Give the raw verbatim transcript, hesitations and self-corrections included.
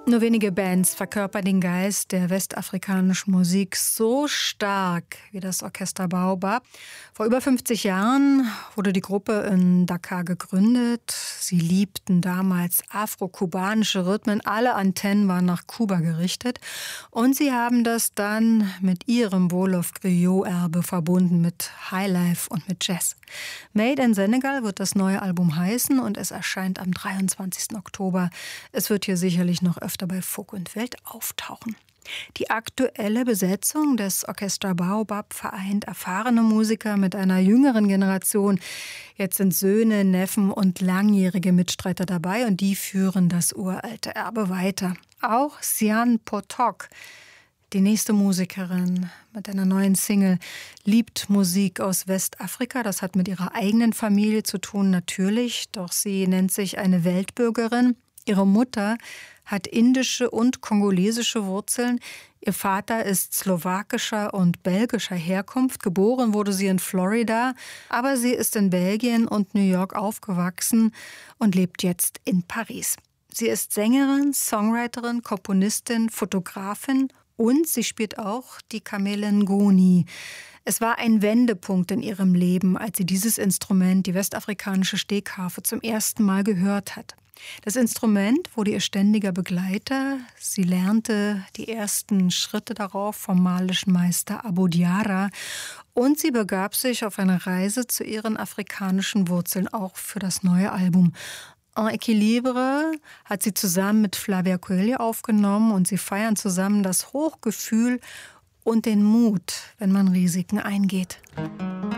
Nur wenige Bands verkörpern den Geist der westafrikanischen Musik so stark wie das Orchester Baobab. Vor über fünfzig Jahren wurde die Gruppe in Dakar gegründet. Sie liebten damals afro-kubanische Rhythmen. Alle Antennen waren nach Kuba gerichtet. Und sie haben das dann mit ihrem Wolof-Griot-Erbe verbunden, mit Highlife und mit Jazz. Made in Senegal wird das neue Album heißen und es erscheint am dreiundzwanzigsten Oktober. Es wird hier sicherlich noch öfter bei Folk und Welt auftauchen. Die aktuelle Besetzung des Orchester Baobab vereint erfahrene Musiker mit einer jüngeren Generation. Jetzt sind Söhne, Neffen und langjährige Mitstreiter dabei und die führen das uralte Erbe weiter. Auch Sian Potok, die nächste Musikerin mit einer neuen Single, liebt Musik aus Westafrika. Das hat mit ihrer eigenen Familie zu tun, natürlich. Doch sie nennt sich eine Weltbürgerin. Ihre Mutter hat indische und kongolesische Wurzeln. Ihr Vater ist slowakischer und belgischer Herkunft. Geboren wurde sie in Florida, aber sie ist in Belgien und New York aufgewachsen und lebt jetzt in Paris. Sie ist Sängerin, Songwriterin, Komponistin, Fotografin und sie spielt auch die Kamele Ngoni. Es war ein Wendepunkt in ihrem Leben, als sie dieses Instrument, die westafrikanische Stegharfe, zum ersten Mal gehört hat. Das Instrument wurde ihr ständiger Begleiter. Sie lernte die ersten Schritte darauf vom malischen Meister Abou Diarra und sie begab sich auf eine Reise zu ihren afrikanischen Wurzeln, auch für das neue Album. En Equilibre hat sie zusammen mit Flavia Coelho aufgenommen und sie feiern zusammen das Hochgefühl und den Mut, wenn man Risiken eingeht.